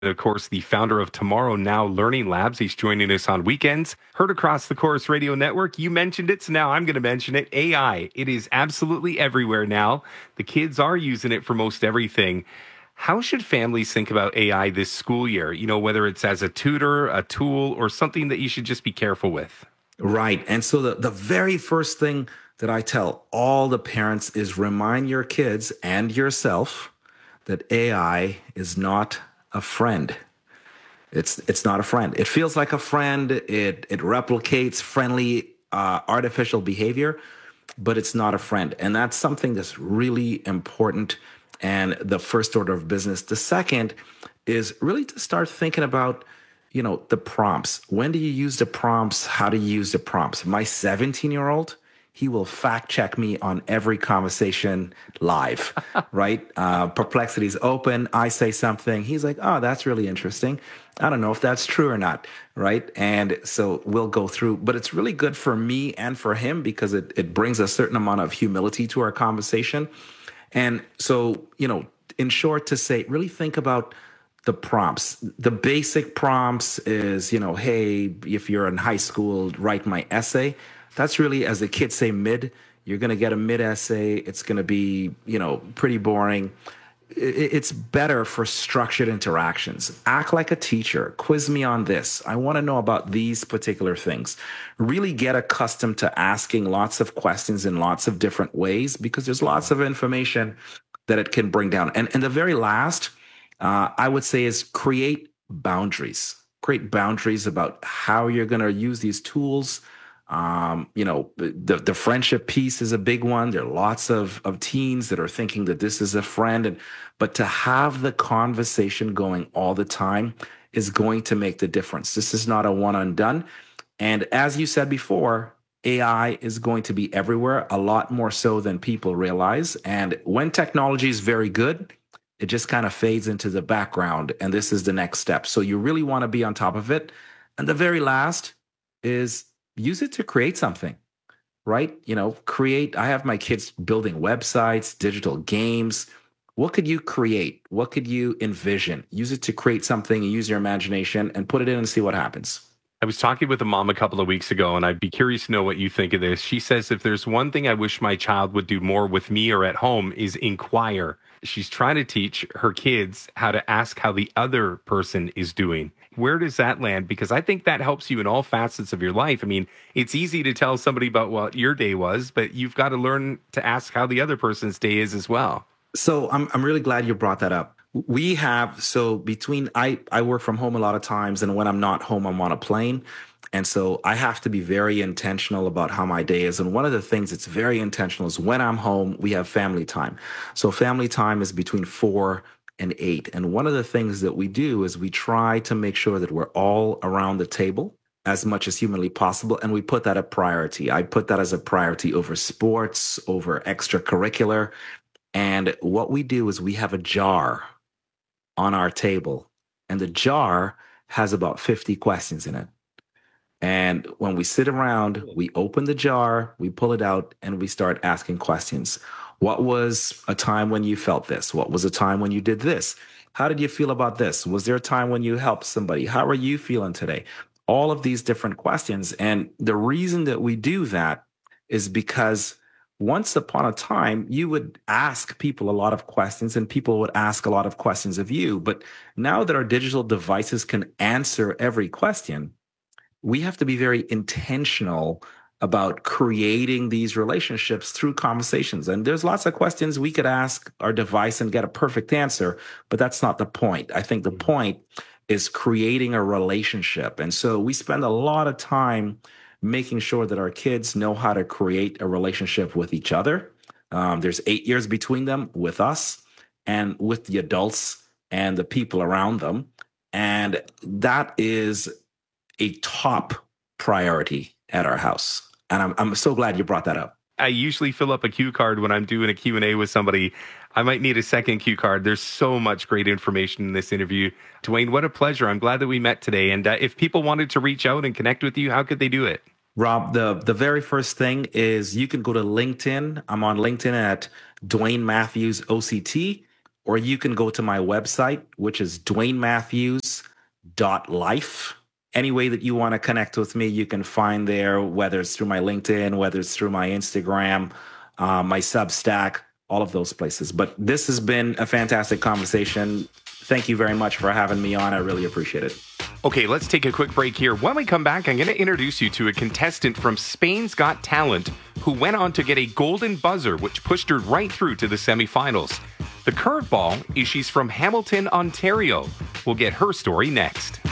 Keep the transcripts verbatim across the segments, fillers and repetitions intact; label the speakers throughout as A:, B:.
A: Of course, the founder of Tomorrow Now Learning Labs. He's joining us on weekends. Heard across the Chorus Radio Network. You mentioned it, so now I'm going to mention it. A I. It is absolutely everywhere now. The kids are using it for most everything. How should families think about A I this school year? You know, whether it's as a tutor, a tool, or something that you should just be careful with.
B: Right. And so the, the very first thing that I tell all the parents is remind your kids and yourself that A I is not a friend. It's it's not a friend. It feels like a friend. It it replicates friendly uh, artificial behavior, but it's not a friend. And that's something that's really important. And the first order of business. The second is really to start thinking about, you know, the prompts. When do you use the prompts? How do you use the prompts? My seventeen year old, he will fact check me on every conversation live, right? Uh, Perplexity's open. I say something. He's like, oh, that's really interesting. I don't know if that's true or not, right? And so we'll go through, but it's really good for me and for him because it, it brings a certain amount of humility to our conversation. And so, you know, in short, to say, really think about the prompts. The basic prompts is, you know, hey, if you're in high school, write my essay. That's really, as the kids say, mid. You're going to get a mid essay. It's going to be, you know, pretty boring. It's better for structured interactions. Act like a teacher. Quiz me on this. I want to know about these particular things. Really get accustomed to asking lots of questions in lots of different ways because there's lots of information that it can bring down. And, and the very last, uh, I would say, is create boundaries. Create boundaries about how you're going to use these tools. Um, you know, the, the friendship piece is a big one. There are lots of, of teens that are thinking that this is a friend. And, but to have the conversation going all the time is going to make the difference. This is not a one and done. And as you said before, A I is going to be everywhere, a lot more so than people realize. And when technology is very good, it just kind of fades into the background. And this is the next step. So you really want to be on top of it. And the very last is use it to create something, right? You know, create. I have my kids building websites, digital games. What could you create? What could you envision? Use it to create something and use your imagination and put it in and see what happens.
A: I was talking with a mom a couple of weeks ago, and I'd be curious to know what you think of this. She says, if there's one thing I wish my child would do more with me or at home is inquire. She's trying to teach her kids how to ask how the other person is doing. Where does that land? Because I think that helps you in all facets of your life. I mean, it's easy to tell somebody about what your day was, but you've got to learn to ask how the other person's day is as well.
B: So I'm I'm really glad you brought that up. We have, so between, I, I work from home a lot of times, and when I'm not home, I'm on a plane. And so I have to be very intentional about how my day is. And one of the things that's very intentional is when I'm home, we have family time. So family time is between four and eight. And one of the things that we do is we try to make sure that we're all around the table as much as humanly possible. And we put that a priority. I put that as a priority over sports, over extracurricular. And what we do is we have a jar on our table, and the jar has about fifty questions in it. And when we sit around, we open the jar, we pull it out, and we start asking questions. What was a time when you felt this? What was a time when you did this? How did you feel about this? Was there a time when you helped somebody? How are you feeling today? All of these different questions. And the reason that we do that is because once upon a time, you would ask people a lot of questions and people would ask a lot of questions of you. But now that our digital devices can answer every question, we have to be very intentional about creating these relationships through conversations. And there's lots of questions we could ask our device and get a perfect answer, but that's not the point. I think the point is creating a relationship. And so we spend a lot of time making sure that our kids know how to create a relationship with each other. Um, there's eight years between them with us and with the adults and the people around them. And that is a top priority at our house. And I'm, I'm so glad you brought that up.
A: I usually fill up a cue card when I'm doing a Q and A with somebody. I might need a second cue card. There's so much great information in this interview. Dwayne, what a pleasure. I'm glad that we met today. And uh, if people wanted to reach out and connect with you, how could they do it?
B: Rob, the, the very first thing is you can go to LinkedIn. I'm on LinkedIn at Dwayne Matthews O C T, or you can go to my website, which is dwayne matthews dot life. Any way that you want to connect with me, you can find there, whether it's through my LinkedIn, whether it's through my Instagram, uh, my Substack, all of those places. But this has been a fantastic conversation. Thank you very much for having me on. I really appreciate it.
A: Okay, let's take a quick break here. When we come back, I'm going to introduce you to a contestant from Spain's Got Talent who went on to get a golden buzzer, which pushed her right through to the semifinals. The curveball is she's from Hamilton, Ontario. We'll get her story next.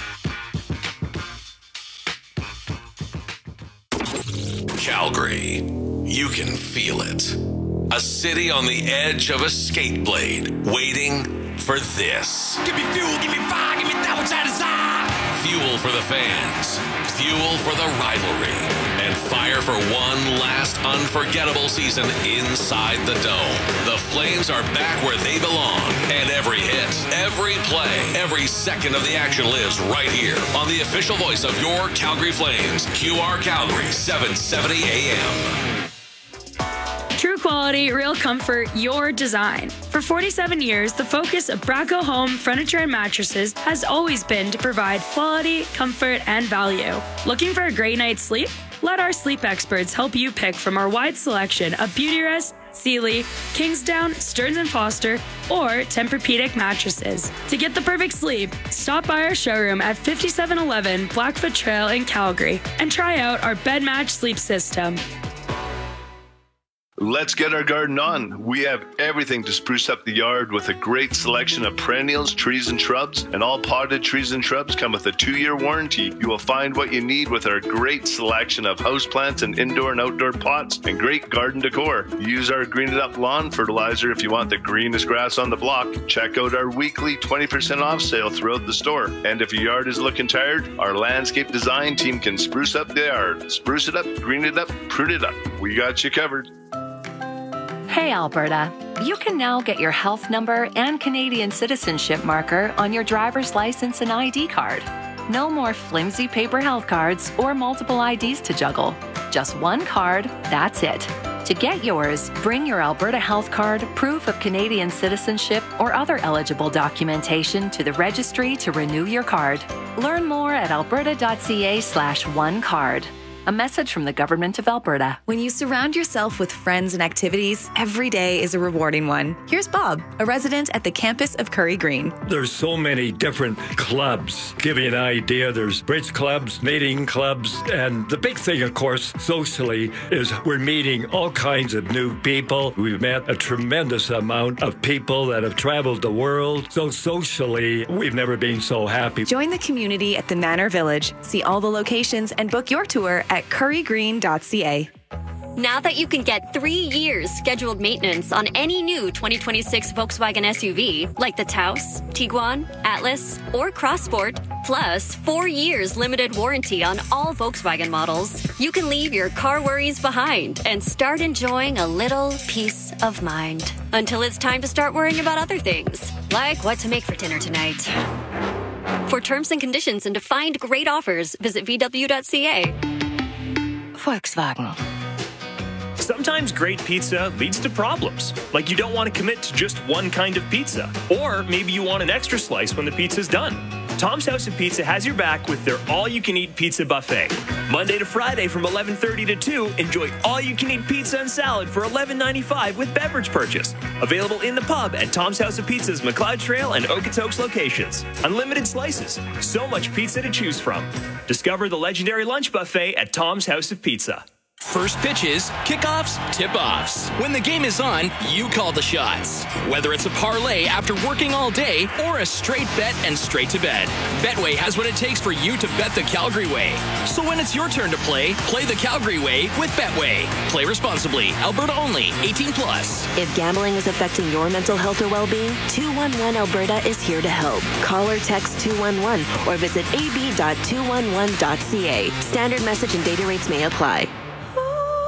C: Calgary. You can feel it. A city on the edge of a skate blade, waiting for this.
D: Give me fuel, give me fire, give me that which I desire.
C: Fuel for the fans, fuel for the rivalry, and fire for one last unforgettable season inside the Dome. The Flames are back where they belong, and every hit, every play, every second of the action lives right here on the official voice of your Calgary Flames, Q R Calgary, seven seventy A M.
E: True quality, real comfort, your design. For forty-seven years, the focus of Braco Home Furniture and Mattresses has always been to provide quality, comfort, and value. Looking for a great night's sleep? Let our sleep experts help you pick from our wide selection of Beautyrest, Sealy, Kingsdown, Stearns and Foster, or Tempur-Pedic mattresses. To get the perfect sleep, stop by our showroom at fifty-seven eleven Blackfoot Trail in Calgary and try out our bed match sleep system.
F: Let's get our garden on. We have everything to spruce up the yard with a great selection of perennials, trees, and shrubs. And all potted trees and shrubs come with a two-year warranty. You will find what you need with our great selection of houseplants and indoor and outdoor pots and great garden decor. Use our Green It Up lawn fertilizer if you want the greenest grass on the block. Check out our weekly twenty percent off sale throughout the store. And if your yard is looking tired, our landscape design team can spruce up the yard. Spruce it up, green it up, prune it up. We got you covered.
G: Hey, Alberta. You can now get your health number and Canadian citizenship marker on your driver's license and I D card. No more flimsy paper health cards or multiple I Ds to juggle. Just one card, that's it. To get yours, bring your Alberta Health Card, proof of Canadian citizenship, or other eligible documentation to the registry to renew your card. Learn more at alberta.ca slash one card. A message from the Government of Alberta.
H: When you surround yourself with friends and activities, every day is a rewarding one. Here's Bob, a resident at the campus of Curry Green.
I: There's so many different clubs. Give you an idea, there's bridge clubs, knitting clubs, and the big thing, of course, socially, is we're meeting all kinds of new people. We've met a tremendous amount of people that have traveled the world. So socially, we've never been so happy.
H: Join the community at the Manor Village. See all the locations and book your tour at curry green dot c a.
J: Now that you can get three years scheduled maintenance on any new twenty twenty-six Volkswagen S U V, like the Taos, Tiguan, Atlas, or Crossport, plus four years limited warranty on all Volkswagen models, you can leave your car worries behind and start enjoying a little peace of mind. Until it's time to start worrying about other things, like what to make for dinner tonight. For terms and conditions and to find great offers, visit v w dot c a.
G: Volkswagen.
K: Sometimes great pizza leads to problems, like you don't want to commit to just one kind of pizza, or maybe you want an extra slice when the pizza's done. Tom's House of Pizza has your back with their all-you-can-eat pizza buffet. Monday to Friday from eleven thirty to two, enjoy all-you-can-eat pizza and salad for eleven ninety-five with beverage purchase. Available in the pub at Tom's House of Pizza's McLeod Trail and Okotoks locations. Unlimited slices, so much pizza to choose from. Discover the legendary lunch buffet at Tom's House of Pizza.
D: First pitches, kickoffs, tip-offs. When the game is on, you call the shots. Whether it's a parlay after working all day or a straight bet and straight to bed, Betway has what it takes for you to bet the Calgary way. So when it's your turn to play, play the Calgary way with Betway. Play responsibly. Alberta only. eighteen plus.
L: If gambling is affecting your mental health or well-being, two one one Alberta is here to help. Call or text two one one or visit a b dot two one one dot c a. Standard message and data rates may apply.